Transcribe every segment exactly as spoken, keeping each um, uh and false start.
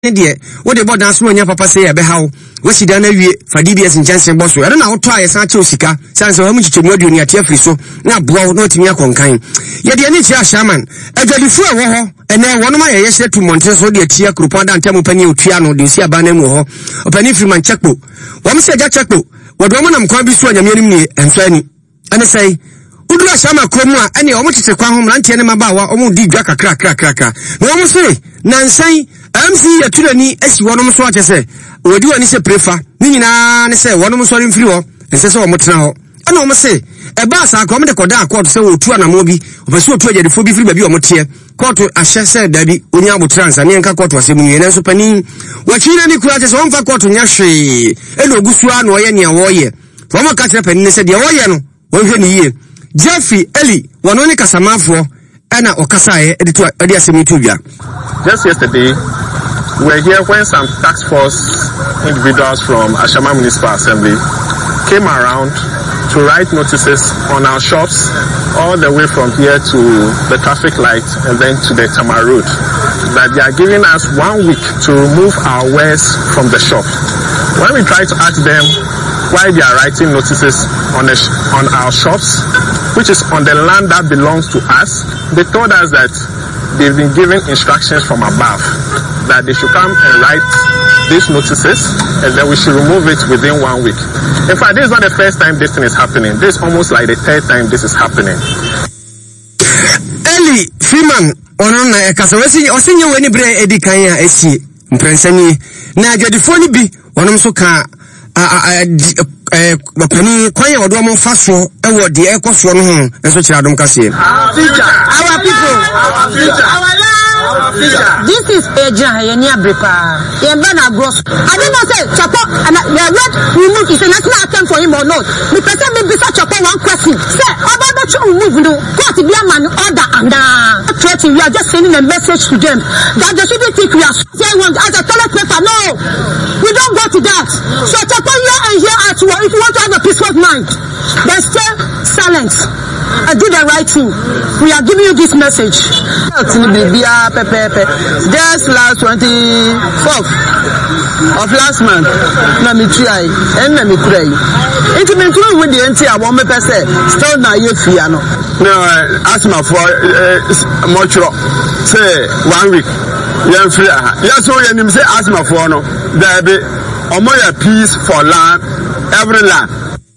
dear, what the board dance when your papa say about how what's he done every for D B S in Jansen Boss. I don't know how try a Sancho Sika, Sans how much to know you near Tiafri so now blow not in your conkind. Yet the Anitia shaman, I got the four and then one of my yes to Montes or the Tia Krupanda and Tamu Penny Triano, the Sia Banemo, or Penny Freeman checkbook. One said that checkbook, what woman I'm quite be so and and Fanny. And I say, Udra Shama Kroma, any almost a quam lantiana mabawa, almost dig crack crack crack crack. No one say, Nansay. I'm seeing a tulani as one of my swatches say, we do any say prefer, Nina, and say one of my sorry free and says so much now. I know, must say, a bass are come to Koda court so two and a movie, of a sort of the full be free baby or motier, court to a share said Daddy, Unyabu trans, and Yanka court was a million and so penny. What you any crashes on for court to Yashi, Elo Guswan or any warrior. From a catch up and said, the warrior, one year. Jeffrey, Ellie, one only Casamafo, Anna Okasai, editor, Edia Semitubia. Just yesterday, we were here when some task force individuals from Ashama Municipal Assembly came around to write notices on our shops all the way from here to the traffic light and then to the Tamar Road, that they are giving us one week to remove our wares from the shop. When we try to ask them why they are writing notices on, the sh on our shops, which is on the land that belongs to us, they told us that they've been given instructions from above that they should come and write these notices and then we should remove it within one week. In fact, this is not the first time this thing is happening. This is almost like the third time this is happening. Ellie Freeman, on a Casawasi, or senior any bray Eddie Kaya Esi, Prensani, Naja the phone be one of Soka. Penny, Quay or Domo Faso, and what the echo from home, and such Adam Cassi. Our future, our people, our future, our love. This is Eja Yania Bripa, Yambana Gross. I don't know, say, Chapo, and the red remove is a national attempt for him or not. The person may be such a one question. Say, about the two move, no, what to be a man order and uh, threatening, we are just sending a message to them that they shouldn't think we are saying one as a toilet paper. No, we don't go to that. So, Chapo, here and here at work, if you want to have a peaceful mind, then stay silent and do the right thing. We are giving you this message. Just last twenty-fourth of last month, na me try and na me pray. It means we with the entire one me person still na ye fear no. No, asthma for much say one week. Yeah, free. Yes, so you say asthma for no. There be omoya peace for land, every land.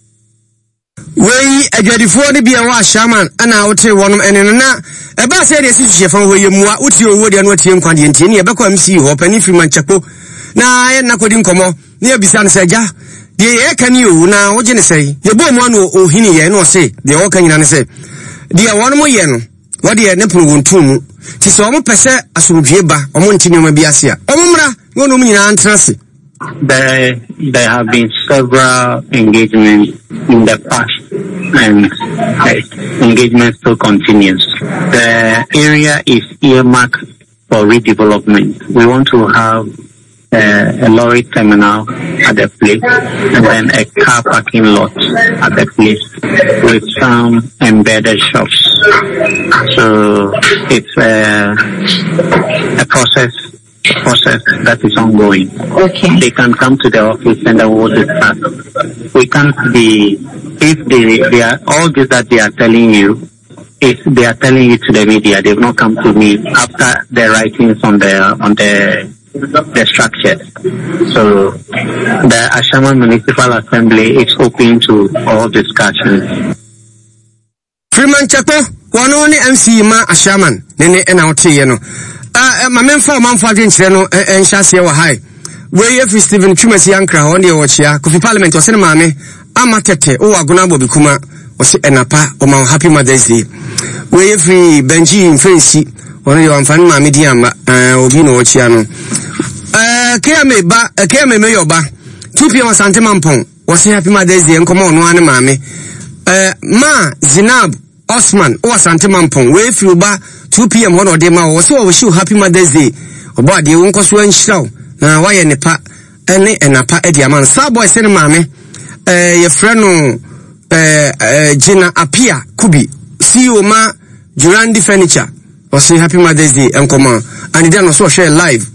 We a jadi for the be a shaman and out one and in na. A bass said, "Yes, from where you are, what you would and what you can continue. Back M C or Penny Freeman Chapo. Now, I am not going come near Bisan Saja. The air can you now, what you say? The bomb one or Hini and or say, the all can you say. Dear one more yen, what the Nepal won't too. Tis almost per se as you jeba or Montinho Biasia. Omra, no no mean answer. There, there have been several engagements in the past, and uh, engagement still continues. The area is earmarked for redevelopment. We want to have uh, a lorry terminal at the place, and then a car parking lot at the place with some embedded shops. So it's uh, a process. process that is ongoing. Okay. They can come to the office and then we'll discuss. We can't be, if they, they are, all this that they are telling you, if they are telling you to the media, they've not come to me after the writings on the, on the, the structure. So, the Ashama Municipal Assembly is open to all discussions. Freeman Chapo, one only M C ma Ashaman, Nene and out here, no. Uh, my men for man for Channel and Shassia were high. Where if Stephen Chumas Yankra on the watch here, Coffee Parliament or Cinemame, Amatete, or Agunabo Bikuma, or Enapa, or Mount Happy Mother's Day. Where if we Benji in Fancy, one of your fan medium, uh, Obino Chiano. Uh, Kame ba, Kame Mayoba, two P M Santa Mampong, was Happy Mother's Day and come on one mammy. Uh, Ma, Zinab, Osman, or Santa Mampong, where if you ba. two P M one or dema was so wish you happy Mother's Day. About the uncle swan show. Now, why any pa any and a pa ediaman. Starboy send mammy. Eh, your friend, eh, Gina Apia Kubi. See you, ma, Durandi Furniture. Or say happy Mother's Day and come on. And then also share live.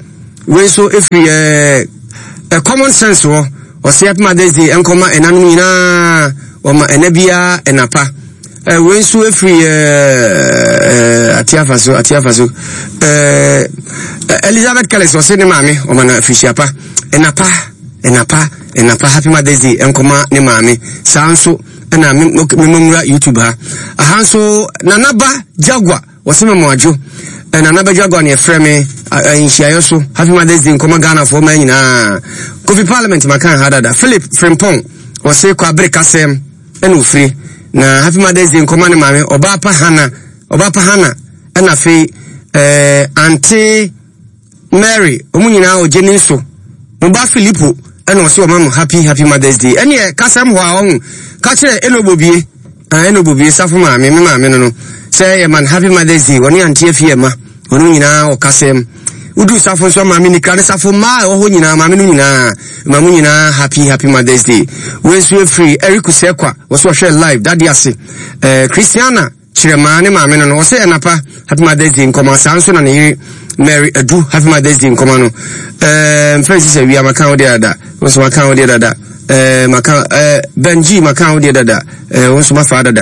we so if we uh, a common sense wo o say happy Mother's Day enkoma enanu nyina o ma enabia enapa uh, we so if we uh, atiafa so atiafa so uh, Elizabeth Kales o say ne mame o ma na fishiapa enapa enapa enapa happy Mother's Day enkoma ne mame sanso na me memura YouTube ha ahanso nanaba jagwa wasema mwajo nanaba jagwa ne frame inhia so happy Mother's Day nkoma Ghana for man nyina Kofi Parliament makan hadada Philip Frimpong wase kwa breka sem enu free na happy Mother's Day nkoma ne mame oba pa hana oba pa hana na fe eh auntie Mary omunyina ojeni so oba Philipo eno wase o mamu happy happy Mother's Day ene kasam ho a on ka kire enobobie ah enobobie safo maame me maame no no say man happy Mother's Day woni auntie afie ma wonu nyina o kasem udu safo so maame ni kane safo ma o ho nyina maame no nyina mamu nyina happy happy Mother's Day we so free Eric Sekwa wo share live daddy ase eh Christiana chirema ne maame no no say enapa happy Mother's Day nkoma sanso na ne Mary Adu happy Mother's Day nkoma no eh Francis wi amaka o de ada wo so maka o de ada eh maka eh Benji maka o de dada eh wo so mafa dada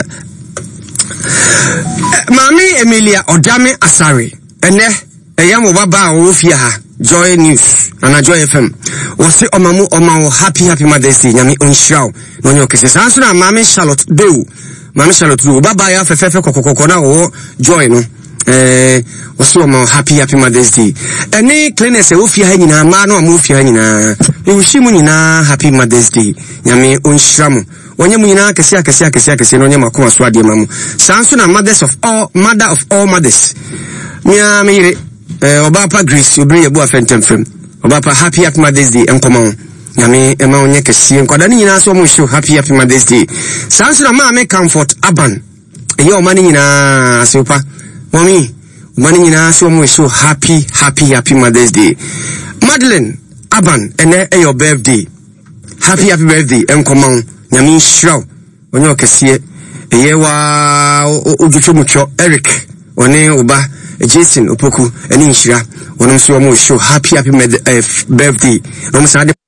Mami Emilia Odame Asare ene eyam baba wo fia ha Joy News ana Joy F M wo se omamu omawo happy happy Mother's Day nyame onhiraw no nyo kese sanso na Mami Charlotte Dew Mami Charlotte Dew baba ya fefefe kokokoko na wo Joy no eh wo se omawo happy happy Mother's Day ene cleaners e wo fia ha nyina ma no mo fia ha nyina e wo shimu nyina happy Mother's Day nyame onhiramu onye mu nyina kese akese akese akese no nyama ko so ade mamu sanso na mothers of all mother of all mothers nya mire eh Obapa Grace obri ebu afentem fem Obapa happy happy Mother's Day enkoma nyame ema onye kese nkwada ni nyina so mo show happy happy Mother's Day sanso na ma me comfort aban eyo o mani nyina asopa mommy mani nyina so mo show happy happy happy Mother's Day Madeline aban ene e your birthday happy happy birthday enkoma nyame shraw onye okese eye wa ojuchomucho Eric one oba Jason Opoku eni nhira wonom so mo show happy happy birthday no mo sa